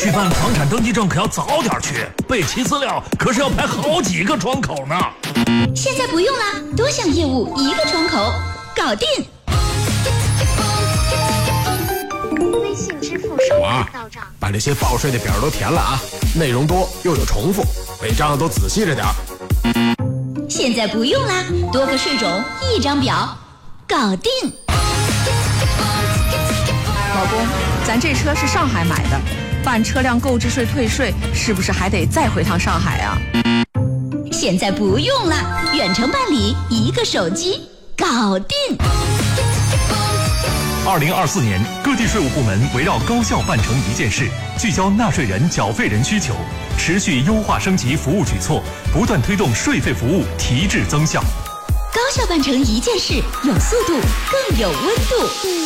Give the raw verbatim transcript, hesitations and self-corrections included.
去办房产登记证可要早点去，备齐资料可是要排好几个窗口呢。 现在不用了，多项业务一个窗口，搞定。 微信支付收款到账， 把这些报税的表都填了啊，内容多又有重复，违章都仔细着点。 现在不用啦，多个税种一张表，搞定。 老公，咱这车是上海买的，办车辆购置税退税是不是还得再回趟上海啊？ 现在不用了，远程办理，一个手机，搞定。 二零二四年，各地税务部门围绕高效办成一件事，聚焦纳税人、缴费人需求，持续优化升级服务举措，不断推动税费服务提质增效。 高效办成一件事，有速度，更有温度。